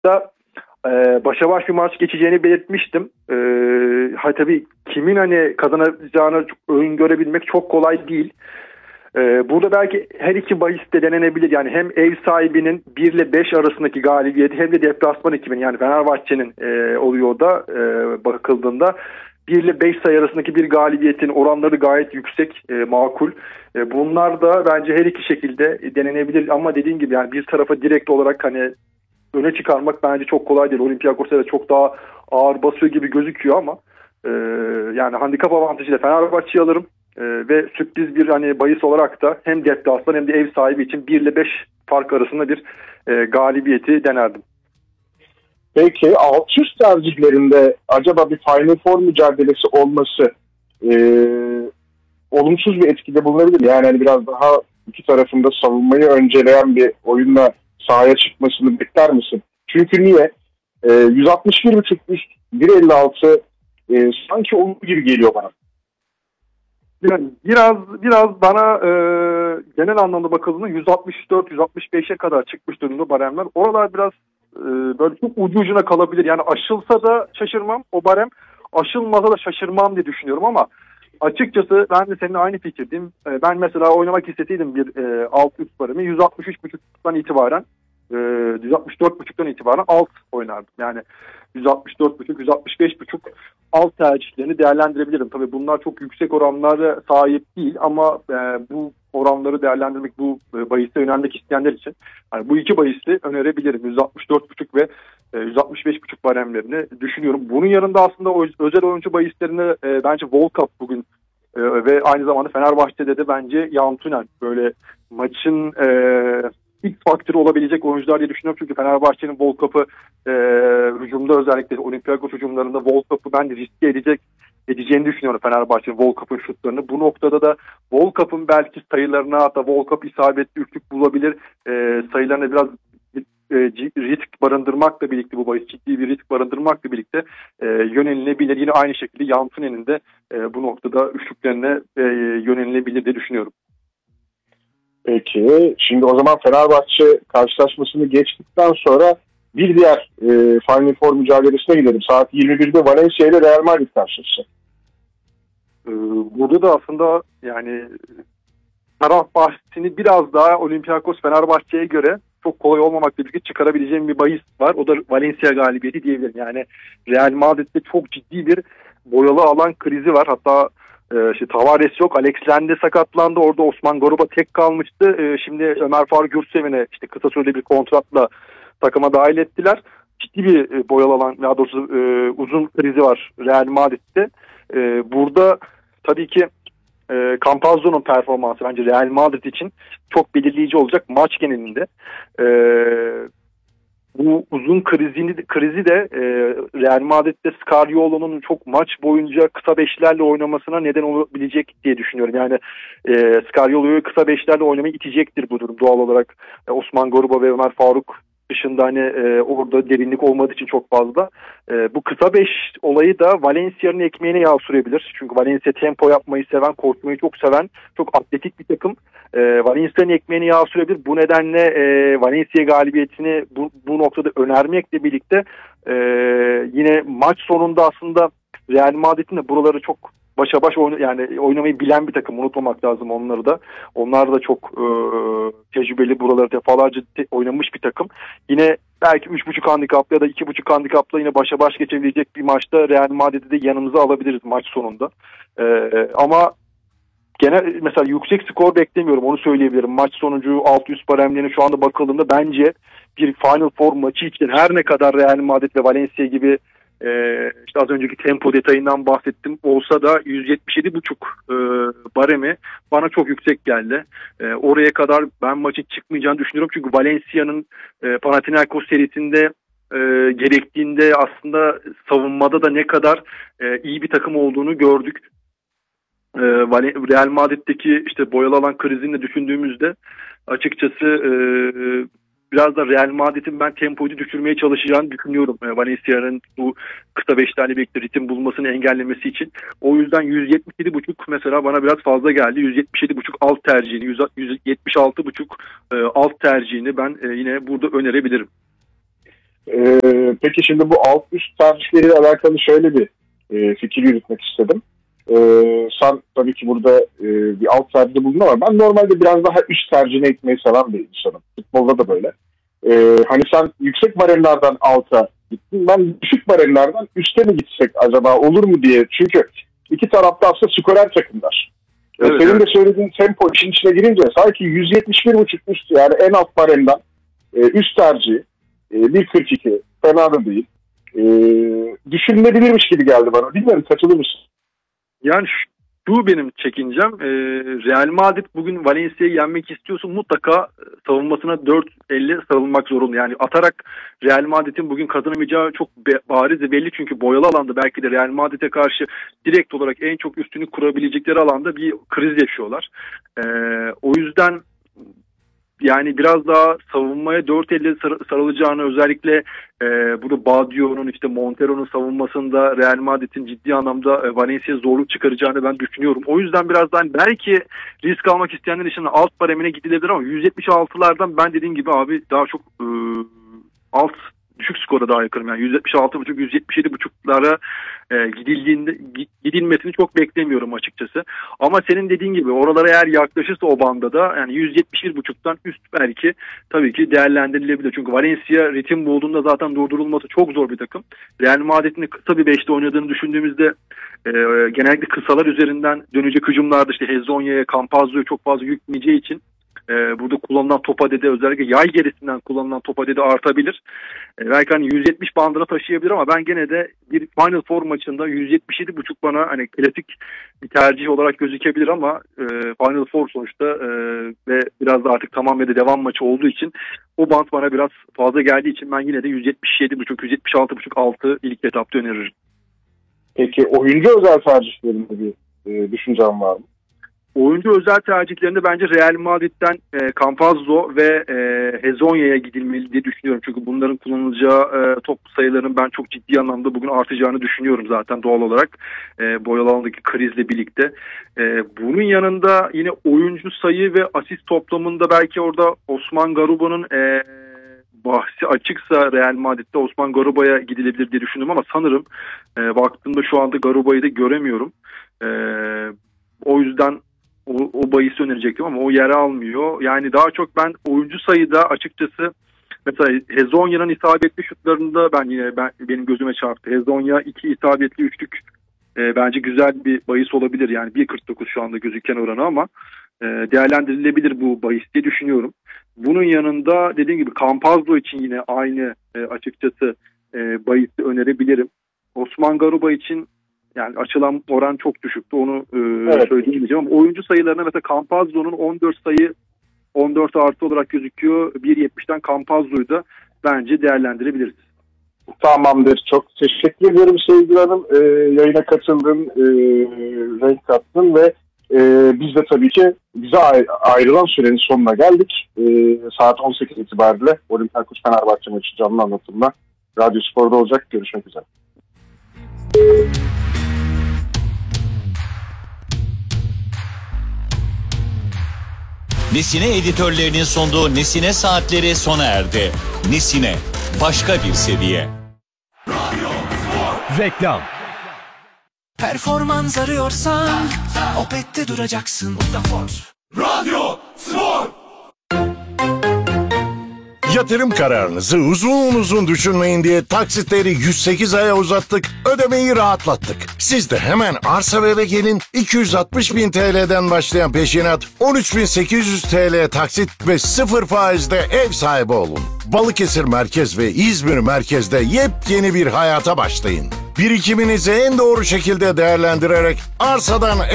da başa baş bir maç geçeceğini belirtmiştim. Tabii kimin hani kazanacağını öngörebilmek çok kolay değil. Burada belki her iki bahis de denenebilir. Yani hem ev sahibinin 1 ile 5 arasındaki galibiyeti hem de deplasman ekibinin yani Fenerbahçe'nin oluyor da bakıldığında 1 ile 5 sayı arasındaki bir galibiyetin oranları gayet yüksek, makul. Bunlar da bence her iki şekilde denenebilir ama dediğim gibi yani bir tarafa direkt olarak hani öne çıkarmak bence çok kolay değil. Olympiakos'a da çok daha ağır basıyor gibi gözüküyor ama yani handikap avantajıyla Fenerbahçe'yi alırım. Ve sürpriz bir hani bahis olarak da hem deplasman hem de ev sahibi için 1 ile 5 fark arasında bir galibiyeti denerdim. Peki alt üst tercihlerinde acaba bir Final Four mücadelesi olması olumsuz bir etkide bulunabilir. Yani hani biraz daha iki tarafında savunmayı önceleyen bir oyunla sahaya çıkmasını bekler misin? Çünkü niye? 161.5 üst 1.56 sanki onun gibi geliyor bana. Yani biraz bana genel anlamda bakıldığında 164-165'e kadar çıkmış durumda baremler. Oralar biraz böyle çok ucu ucuna kalabilir. Yani aşılsa da şaşırmam o barem. Aşılmasa da şaşırmam diye düşünüyorum ama açıkçası ben de seninle aynı fikirdeyim. Ben mesela oynamak isteseydim bir alt üst baremi 163.5'tan itibaren 164.5'tan itibaren alt oynardım. Yani 164.5, 165.5 alt tercihlerini değerlendirebilirim. Tabii bunlar çok yüksek oranlara sahip değil ama bu oranları değerlendirmek, bu bahiste yönelmek isteyenler için yani bu iki bahisi önerebilirim. 164.5 ve 165.5 baremlerini düşünüyorum. Bunun yanında aslında özel oyuncu bahislerine bence World Cup bugün ve aynı zamanda Fenerbahçe'de de bence Yağın Tünel böyle maçın X faktörü olabilecek oyuncular diye düşünüyorum. Çünkü Fenerbahçe'nin World Cup'ı hücumda özellikle Olympiakos hücumlarında World Cup'ı ben de riske edeceğini düşünüyorum Fenerbahçe'nin World Cup'ın şutlarını. Bu noktada da World Cup'ın belki sayılarına hatta World Cup isabetli üçlük bulabilir sayılarına biraz risk barındırmakla birlikte bu bahis ciddi bir risk barındırmakla birlikte yönelilebilir. Yine aynı şekilde Yantunen'in de bu noktada üçlüklerine yönelilebilir diye düşünüyorum. Peki şimdi o zaman Fenerbahçe karşılaşmasını geçtikten sonra bir diğer Final Four mücadelesine gidelim. Saat 21'de Valencia ile Real Madrid karşılaşacak. Burada da aslında yani taraf bahsini biraz daha Olympiakos Fenerbahçe'ye göre çok kolay olmamakla birlikte çıkarabileceğim bir bahis var. O da Valencia galibiyeti diyebilirim. Yani Real Madrid'de çok ciddi bir boyalı alan krizi var. Hatta Tavares yok. Alex Lende sakatlandı. Orada Osman Garuba tek kalmıştı. Şimdi Ömer Faruk Yurtseven'i kısa süreli bir kontratla takıma dahil ettiler. Ciddi bir boyalı alan, daha doğrusu uzun krizi var Real Madrid'de. Burada tabii ki Campazzo'nun performansı bence Real Madrid için çok belirleyici olacak maç genelinde. Bu uzun krizi de Real Madrid'de Scariolo'nun çok maç boyunca kısa beşlerle oynamasına neden olabilecek diye düşünüyorum. Yani Scariolo'yu kısa beşlerle oynamayı itecektir bu durum doğal olarak. Osman Garuba ve Ömer Faruk dışında hani orada derinlik olmadığı için çok fazla. Bu kısa beş olayı da Valencia'nın ekmeğine yağ sürebilir. Çünkü Valencia tempo yapmayı seven, koşmayı çok seven, çok atletik bir takım. Valencia'nın ekmeğine yağ sürebilir. Bu nedenle Valencia galibiyetini bu noktada önermekle birlikte yine maç sonunda aslında Real Madrid'in de buraları çok başa baş oynamayı bilen bir takım. Unutmamak lazım onları da. Onlar da çok tecrübeli, buraları defalarca oynamış bir takım. Yine belki 3.5 handikaplı ya da 2.5 handikaplı yine başa baş geçebilecek bir maçta Real Madrid'i de yanımıza alabiliriz maç sonunda. Ama genel mesela yüksek skor beklemiyorum, onu söyleyebilirim. Maç sonucu alt üst baremlerine şu anda bakıldığında bence bir Final Four maçı için her ne kadar Real Madrid ve Valencia gibi işte az önceki tempo detayından bahsettim olsa da 177.5 baremi bana çok yüksek geldi. Oraya kadar ben maçın çıkmayacağını düşünüyorum. Çünkü Valencia'nın Panathinaikos serisinde gerektiğinde aslında savunmada da ne kadar iyi bir takım olduğunu gördük. Real Madrid'deki işte boyalı alan krizini de düşündüğümüzde açıkçası biraz da Real Madrid'in ben tempoyu düşürmeye çalışacağını düşünüyorum. Valencia'nın bu kısa beşlerle birlikte ritim bulmasını engellemesi için. O yüzden 177.5 mesela bana biraz fazla geldi. 177.5 alt tercihini, 176.5 alt tercihini ben yine burada önerebilirim. Peki şimdi bu alt üst tercihleriyle alakalı şöyle bir fikir yürütmek istedim. Sen tabii ki burada bir alt tercihde bulundun ama ben normalde biraz daha üst tercihine gitmeyi seven bir insanım. Futbolda da böyle. Hani sen yüksek baremlerden alta gittin. Ben düşük baremlerden üste mi gitsek acaba olur mu diye. Çünkü iki tarafta aslında skorer takımlar. Evet, Senin de söylediğin tempo işin içine girince sanki 171.5 üst, yani en alt baremden üst tercih 1.42 fena da değil. Düşünülebilirmiş gibi geldi bana. Bilmiyorum, katılır mısın? Yani şu benim çekincem. Real Madrid bugün Valencia'yı yenmek istiyorsun, mutlaka savunmasına 4-50 sarılmak zorunda. Yani atarak Real Madrid'in bugün kazanamayacağı çok bariz ve belli, çünkü boyalı alanda belki de Real Madrid'e karşı direkt olarak en çok üstünlük kurabilecekleri alanda bir kriz yaşıyorlar. O yüzden yani biraz daha savunmaya 4-50 sarılacağını, özellikle burada Badio'nun, işte Montero'nun savunmasında Real Madrid'in ciddi anlamda Valencia'ya zorluk çıkaracağını ben düşünüyorum. O yüzden biraz daha belki risk almak isteyenler için alt baremine gidilebilir ama 176'lardan ben dediğim gibi abi daha çok alt düşük skora daha yakınım. Yani 176.5-177.5'lara gidilmesini çok beklemiyorum açıkçası. Ama senin dediğin gibi oralara eğer yaklaşırsa o banda da yani 171.5'tan üst belki tabii ki değerlendirilebilir. Çünkü Valencia ritim bulduğunda zaten durdurulması çok zor bir takım. Real Madrid'in kısa bir 5'te oynadığını düşündüğümüzde genellikle kısalar üzerinden dönecek hücumlarda işte Hezonya'ya, Campazzo'ya çok fazla yük bineceği için burada kullanılan top adedi, özellikle yay gerisinden kullanılan top adedi artabilir. Belki hani 170 bandına taşıyabilir ama ben gene de bir Final Four maçında 177.5 bana hani klasik bir tercih olarak gözükebilir ama Final Four sonuçta ve biraz da artık tamamıyla devam maçı olduğu için o band bana biraz fazla geldiği için ben yine de 177.5, 176.5 altı ilk etapta öneririm. Peki oyuncu özel tercihlerinde bir düşüncen var mı? Oyuncu özel tercihlerinde bence Real Madrid'den Campazzo ve Hezonya'ya gidilmeli diye düşünüyorum. Çünkü bunların kullanılacağı top sayılarının ben çok ciddi anlamda bugün artacağını düşünüyorum zaten doğal olarak. Boyalı alandaki krizle birlikte. Bunun yanında yine oyuncu sayı ve asist toplamında belki orada Osman Garuba'nın bahsi açıksa Real Madrid'de Osman Garuba'ya gidilebilir diye düşündüm ama sanırım baktığımda şu anda Garuba'yı da göremiyorum. O yüzden o bahisi önerecektim ama o yer almıyor. Yani daha çok ben oyuncu sayıda açıkçası mesela Hezonya'nın isabetli şutlarında benim gözüme çarptı. Hezonya 2 isabetli üçlük bence güzel bir bahis olabilir. Yani 1.49 şu anda gözüken oranı ama değerlendirilebilir bu bahis diye düşünüyorum. Bunun yanında dediğim gibi Campazzo için yine aynı açıkçası bahisi önerebilirim. Osman Garuba için yani açılan oran çok düşüktü. Onu evet, söyleyemeyeceğim ama oyuncu sayılarına mesela Campazzo'nun 14 sayı 14 artı olarak gözüküyor. 1.70'ten Campazzo'yu da bence değerlendirebiliriz. Tamamdır. Çok teşekkür ederim sevgili hanım. Yayına katıldın, renk kattın ve biz de tabii ki bize ayrılan sürenin sonuna geldik. Saat 18 itibariyle Olympiakos Fenerbahçe maçı canlı anlatımla Radyo Spor'da olacak. Görüşmek üzere. Nesine editörlerinin sunduğu Nesine Saatleri sona erdi. Nesine, başka bir seviye. Reklam. Performans arıyorsan Opet'te duracaksın. Radyo Spor. Yatırım kararınızı uzun düşünmeyin diye taksitleri 108 aya uzattık, ödemeyi rahatlattık. Siz de hemen arsa ve eve gelin, 260.000 TL'den başlayan peşinat, 13.800 TL taksit ve 0 faizde ev sahibi olun. Balıkesir Merkez ve İzmir Merkez'de yepyeni bir hayata başlayın. Birikiminizi en doğru şekilde değerlendirerek arsadan